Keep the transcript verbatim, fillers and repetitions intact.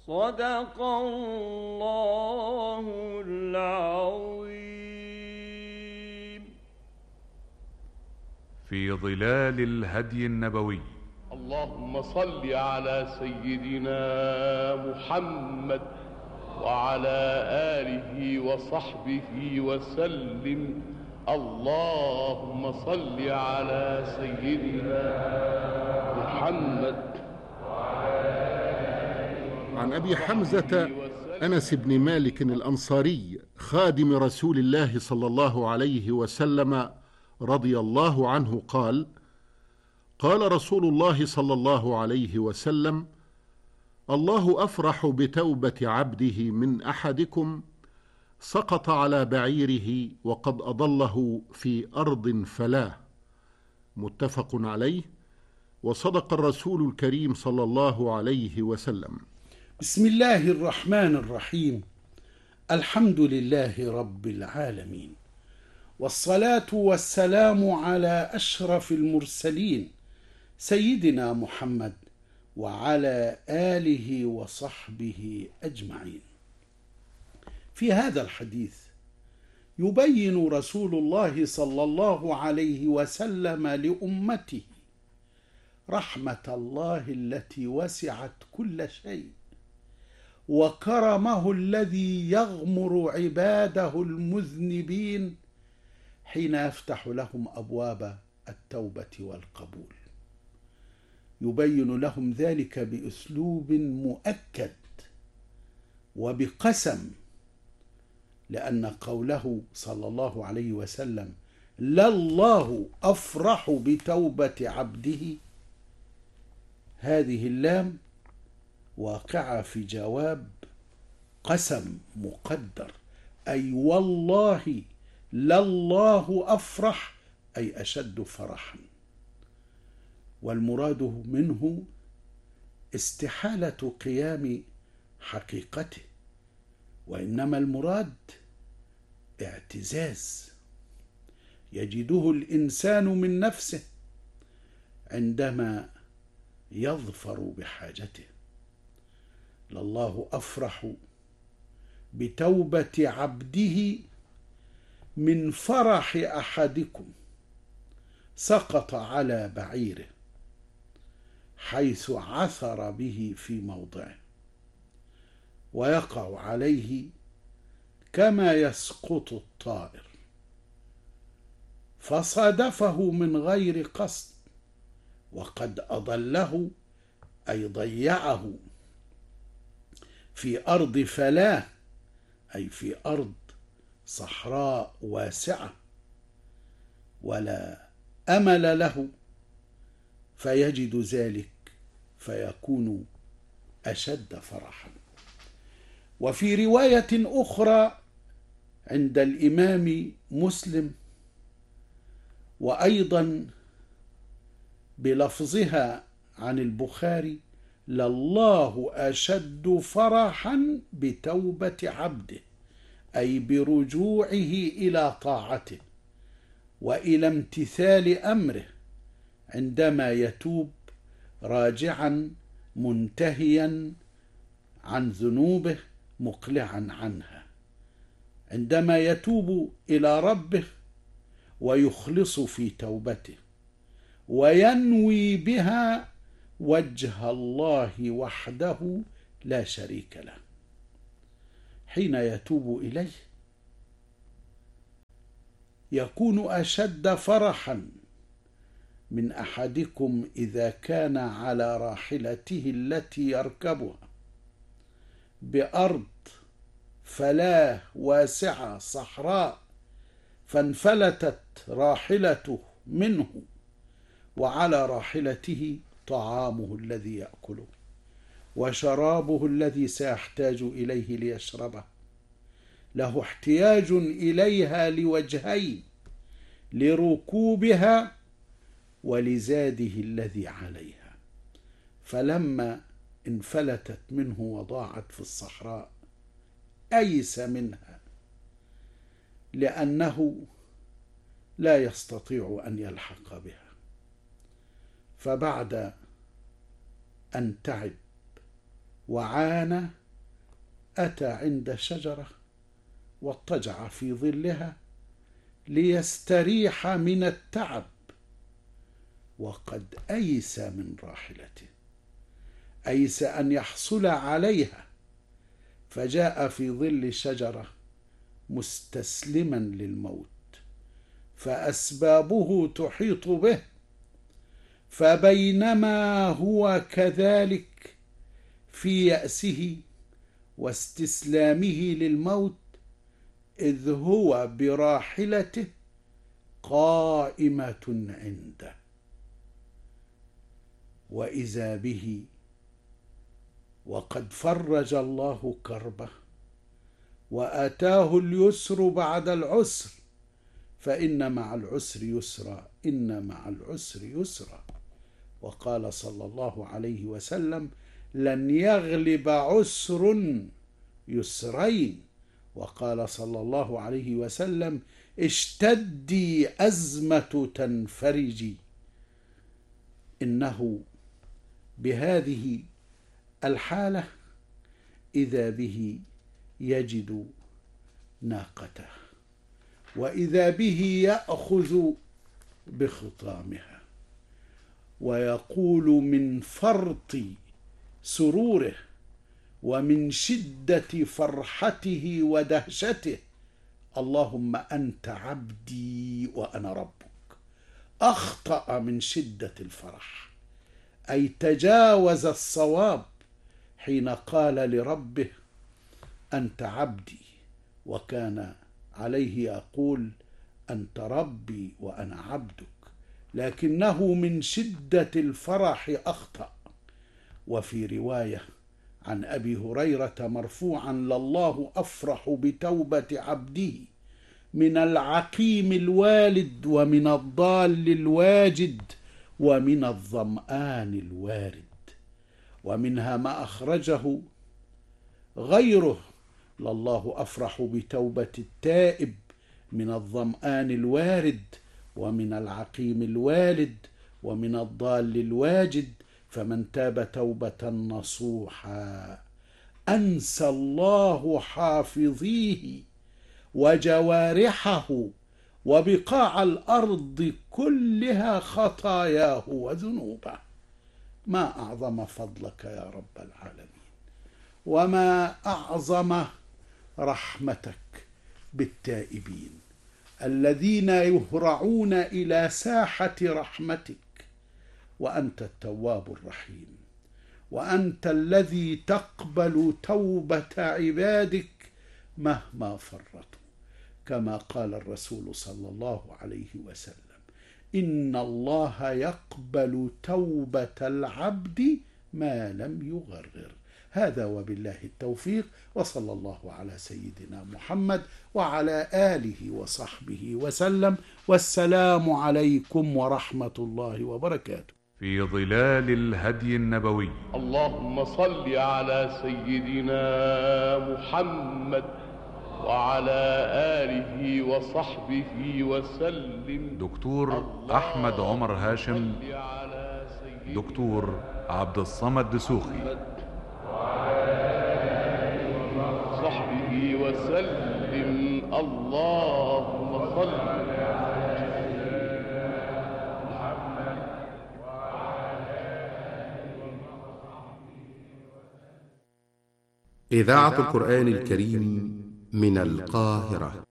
صدق الله العظيم. في ظلال الهدي النبوي. اللهم صل على سيدنا محمد وعلى آله وصحبه وسلم. اللهم صل على سيدنا محمد. عن أبي حمزة أنس بن مالك الأنصاري خادم رسول الله صلى الله عليه وسلم رضي الله عنه قال: قال رسول الله صلى الله عليه وسلم: الله أفرح بتوبة عبده من أحدكم سقط على بعيره وقد أضله في أرض فلاه. متفق عليه. وصدق الرسول الكريم صلى الله عليه وسلم. بسم الله الرحمن الرحيم. الحمد لله رب العالمين، والصلاة والسلام على أشرف المرسلين سيدنا محمد وعلى آله وصحبه أجمعين. في هذا الحديث يبين رسول الله صلى الله عليه وسلم لأمته رحمة الله التي وسعت كل شيء، وكرمه الذي يغمر عباده المذنبين حين يفتح لهم أبواب التوبة والقبول. يبين لهم ذلك بأسلوب مؤكد وبقسم، لأن قوله صلى الله عليه وسلم لله أفرح بتوبة عبده، هذه اللام واقعة في جواب قسم مقدر، أي والله لله أفرح، أي أشد فرحا. والمراد منه استحالة قيام حقيقته، وإنما المراد اعتزاز يجده الإنسان من نفسه عندما يظفر بحاجته. لله أفرح بتوبة عبده من فرح أحدكم سقط على بعيره حيث عثر به في موضعه، ويقع عليه كما يسقط الطائر، فصادفه من غير قصد وقد أضله، أي ضيعه في أرض فلاه، أي في أرض صحراء واسعة ولا أمل له، فيجد ذلك فيكون أشد فرحا. وفي رواية أخرى عند الإمام مسلم وأيضا بلفظها عن البخاري: لله أشد فرحا بتوبة عبده، أي برجوعه إلى طاعته وإلى امتثال أمره، عندما يتوب راجعا منتهيا عن ذنوبه مقلعا عنها، عندما يتوب إلى ربه ويخلص في توبته وينوي بها وجه الله وحده لا شريك له. حين يتوب إليه يكون أشد فرحا من أحدكم إذا كان على راحلته التي يركبها بأرض فلاه واسعة صحراء، فانفلتت راحلته منه، وعلى راحلته طعامه الذي يأكله وشرابه الذي سيحتاج إليه ليشربه، له احتياج إليها لوجهين: لركوبها ولزاده الذي عليها. فلما انفلتت منه وضاعت في الصحراء أيس منها، لأنه لا يستطيع أن يلحق بها. فبعد أن تعب وعانى، أتى عند شجرة واضطجع في ظلها ليستريح من التعب، وقد أيس من راحلته، أيس أن يحصل عليها، فجاء في ظل شجرة مستسلما للموت، فأسبابه تحيط به، فبينما هو كذلك في يأسه واستسلامه للموت، إذ هو براحلته قائمة عنده، وإذا به وقد فرج الله كربه وآتاه اليسر بعد العسر، فإن مع العسر يسرا، إن مع العسر يسرا. وقال صلى الله عليه وسلم: لن يغلب عسر يسرين. وقال صلى الله عليه وسلم: اشتدي أزمة تنفرجي. إنه بهذه الحالة إذا به يجد ناقته، وإذا به يأخذ بخطامها، ويقول من فرط سروره ومن شدة فرحته ودهشته: اللهم أنت عبدي وأنا ربك. أخطأ من شدة الفرح، أي تجاوز الصواب حين قال لربه: أنت عبدي، وكان عليه يقول: أنت ربي وأنا عبدك، لكنه من شدة الفرح أخطأ. وفي رواية عن أبي هريرة مرفوعا: لله أفرح بتوبة عبده من العقيم الوالد ومن الضال الواجد ومن الظمآن الوارد. ومنها ما أخرجه غيره: لله أفرح بتوبة التائب من الظمآن الوارد ومن العقيم الوالد ومن الضال الواجد، فمن تاب توبة نصوحا أنسى الله حافظيه وجوارحه وبقاع الأرض كلها خطاياه وذنوبه. ما أعظم فضلك يا رب العالمين، وما أعظم رحمتك بالتائبين الذين يهرعون إلى ساحة رحمتك. وأنت التواب الرحيم، وأنت الذي تقبل توبة عبادك مهما فرطوا، كما قال الرسول صلى الله عليه وسلم: إن الله يقبل توبة العبد ما لم يغرر. هذا وبالله التوفيق، وصلى الله على سيدنا محمد وعلى آله وصحبه وسلم، والسلام عليكم ورحمة الله وبركاته. في ظلال الهدي النبوي. اللهم صل على سيدنا محمد وعلى آله وصحبه وسلم. دكتور أحمد عمر هاشم، دكتور عبد الصمد دسوخي، صحبه وسلم. اللهم صل إذاعة القرآن الكريم من القاهرة.